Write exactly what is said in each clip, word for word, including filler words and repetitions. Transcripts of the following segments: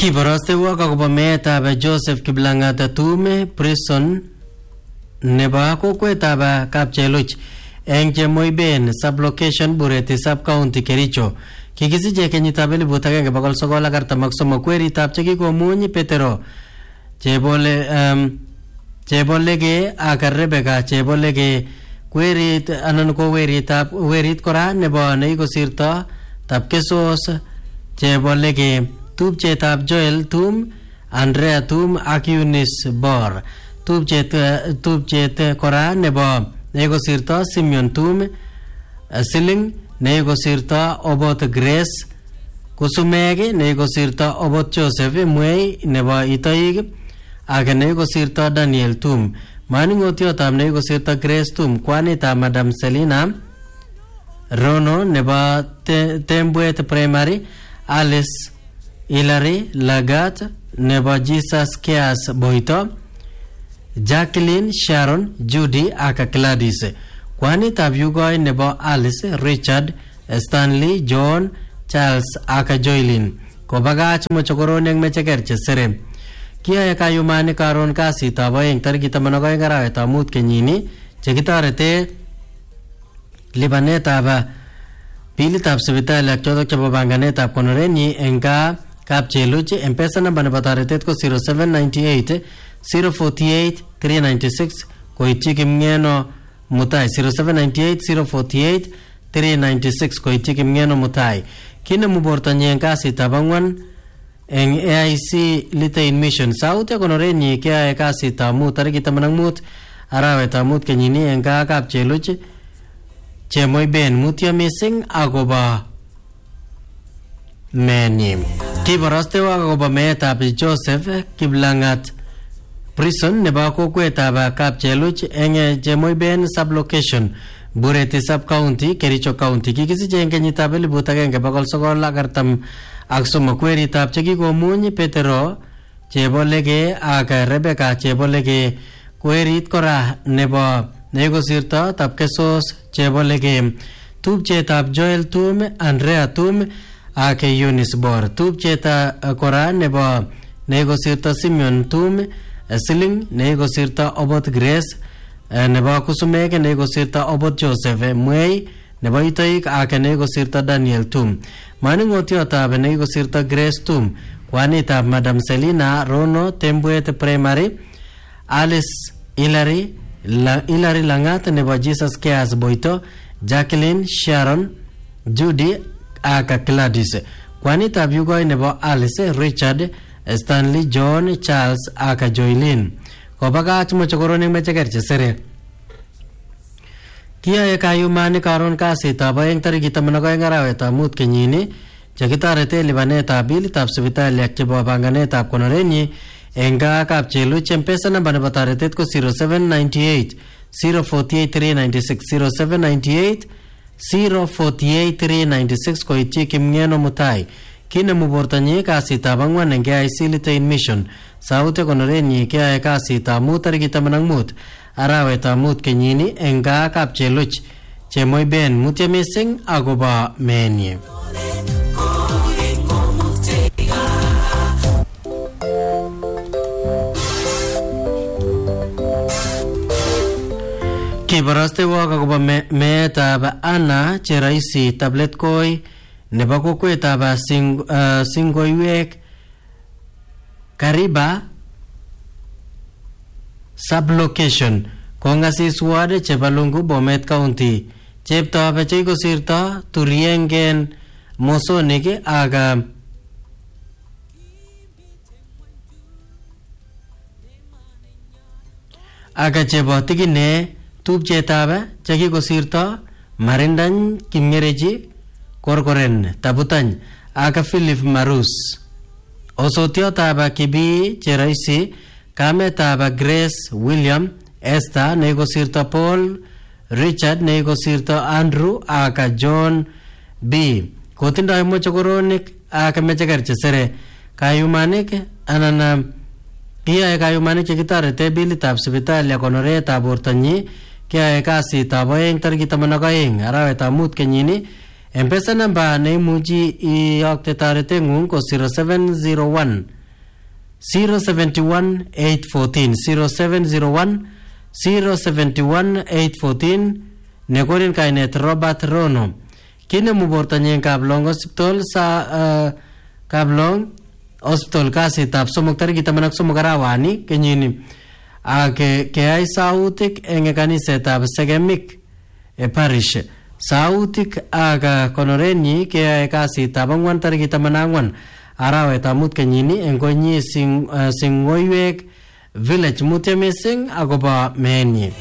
Kibaraste waka akobo meetab Joseph Kiplangat Tume prison nebo kokwetab Kapcheluch eng Chemoiben sublocation Bureti sub-county Kericho. Kikisiche kenyitab elibut agenge bokol sokol ak artam ak somok weritab chekikomuny Petero Chebole um, Chebolege ak Rebecca Chebolege werit anan ko weritab werit kora nebo nekikosirto Tapkesos Chebolege tupchetab Joel Tum, Andrea Tum ak Eunice Bor. Tupchet tupchet kora nebo nekikosirto Simeon Tum Siling nekikosirto Obot Grace Kusumege nekikosirto Obot Joseph Mwei nebo Itoik ak nekikosirto Daniel Tum. Maningotiotab nekikosirto Grace Tum kwanitab Madam Selina Rono nebo Tembwet Primary, Alice Hilary Lagat nebo Jesus Cares Boito, Jacqueline Sharon Judy ak Gladys. Kwanitab Yugoi nebo Alice Richard Stanley John Charles ak Joylin kobagach mochokoronik eng mecheker chesere. Kiyae kayumani karon kasitab oeng tarikit taman ak oeng arawetab mut kenyini chekitorete lipanetab bilitab sipitali ak chotok chebo banganetab konorenyi eng gaa Kapcheluch. M-Pesa namba nebo toretet ko zero seven nine eight zero four eight three nine six koityi Kimngeno Mutai zero seven nine eight zero four eight three nine six koityi Kimngeno Mutai. Kinemu bortonyi eng kasitab ang'wan eng A I C Litein Mission South ya konorenyi kiyae kasitab mut tarikit taman ak mut arawetab mut kenyini eng gaa Kapcheluch Chemoiben. Mutyo mising akobo menyi. Kibaraste akobo meetab Joseph Kiplangat prison nebo kokwetab Kapcheluch eng Chemoiben sublocation Bureti sub-county Kericho county. Kikisiche eng kenyitab elibut agenge bokol sokol ak artam ak somok weritab chekikomuny Petero Chebolege ak Rebecca Chebolege werit kora nebo nekosirto Tapkesos Chebolege tupchetab Joel Tum, Andrea Tum ak Eunice Bor. Tupcheta kora nebo nekosirto Simeon Tum Siling nekosirto Obot Grace nebo Kusumege nekosirto Obot Joseph Mwei nebo Itoik ak nekosirto Daniel Tum. Maningotiotab nekosirto Grace Tum kwanitab Madam Selina Rono Tembwet Primary, Alice Hilary La, Hilary Langat nebo Jesus Cares Boito, Jacqueline Sharon Judy ak Gladys. Kwanitab Yugoi nebo Alice Richard Stanley John Charles ak Joylin kobagach mochokoronik mecheker chesere. Kiyae kayumani karon kasitab oeng tarikit taman ak oeng arawetab mut kenyini chekitorete lipanetab bilitab sipitali ak chebo banganetab konorenyi eng gaa Kapcheluch. M-Pesa namba nebo toretet ko zero seven nine eight zero four eight three nine six zero seven nine eight zero four eight three nine six koityi Kimngeno Mutai. Kinemu bortonyi kasitab ang'wan eng A I C Litein Mission South konorenyi kiyae kasitab mut tarikit taman ak mut arawetab mut kenyini eng gaa Kapcheluch Chemoiben. Mutyo mising akobo menyi. Kibaraste waka akobo meetab Anna Cheraisi Tablet Koi nebo kokwetab sing, uh, Singoiwek Kariba sublocation kongasis ward chebo Lungu Bomet County. Cheptobe chekikosirto Turiengen Mosonik ak ak chebo Tikine tupchetab chekikosirto Marindany Kimngereji Korkoren Tabutany ak Philip Marus. Osotiotab Kibi Cheraisi kametab Grace William Esther nekosirto Paul Richard nekosirto Andrew ak John B. Kotindoi mochokoronik ak mecheker chesere. Kayumanik anan kiyae kayumanik chekitorete bilitab sipitali ak konoretab bortonyi kiyae kasitab oeng tarikit taman ak oeng arawetab mut kenyini. M-Pesa namba neimuchi iyokte toreteng'ung ko zero seven zero one zero seven one eight one four zero seven zero one zero seven one eight one four nekonin kainet Robert Rono kinemu bortanyin Kaplong Hospital sa uh, Kaplong Hospital kasitab somok tarikit taman ak somok arawani kenyini ak keyai sautik eng kanisetab Segemik e parish sautik ak konorenyi keyai kasitab angwan tarikit taman angwan arawetab mut kenyini eng konyi sing uh, Singoiwek village mutya mising akobo meenyi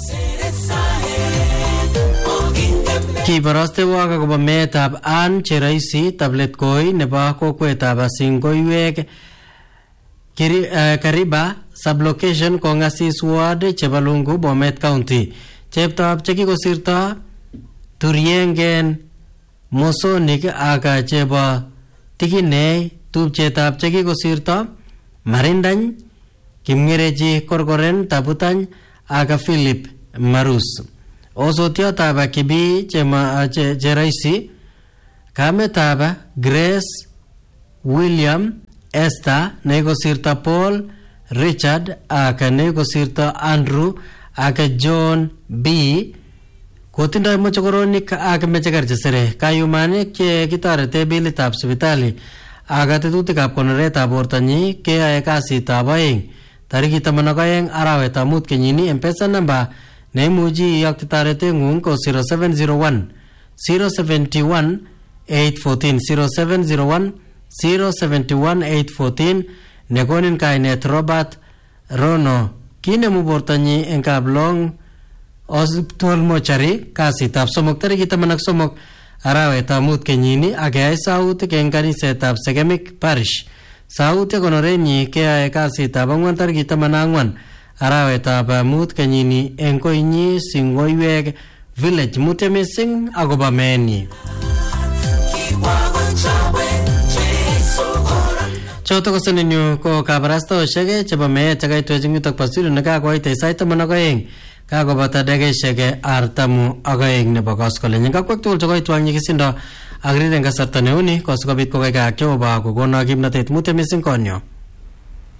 kibaraste waka akobo meetab Ann Cheraisi tablet koi nebo kokwetab Singoiwek Kiri, uh, Kariba sublocation kongasis ward chebo Lungu Bomet County cheptab chekikosirto Turiengen Mosonik ak chebo Tikinei tupchetab chekikosirto Marindany Kimngereji Korkoren Tabutany ak Philip Marus osotiotab Kibi chema Cheraisi kametab Grace William Esther nekosirto Paul Richard ak nekosirto Andrew ak John B kotindoi mochokoronik ak mecheker chesere kayumanik che kitorete bilitab sipitali ak tetutikab konoretab bortanyi keyae kasitab oeng tarikit taman ak oeng arawetab mut kenyini M-Pesa namba neimuchi iyokte toretengung ko zero seven zero one zero seven one eight one four zero seven zero one zero seven one eight one four nekonin kainet Robert Rono kinemu bortanyi eng Kaplong Hospital Mochari kasitab somok tarikit taman ak somok arawetab mut kenyini ak keyai sautik eng kanisetab Segemik parish sautik konorenyi keyae kasitab angwan tarikit taman ak angwan arawetab mut kenyini eng koinyi Singoiwek village mutya mising akobo meenyi choto koseninyu ko kabarastaoshek chebo meet chekaitwech eng yutok bo studio nekakoite sait taman ak oeng kakobata dakikaishek artamu ak oeng nebo koskoleny kakwek tugul chekoitwang nyikisindo ak riren kasarta neuni kosikobit kokaikak Jehova kokono kimnatet mutya mising konyo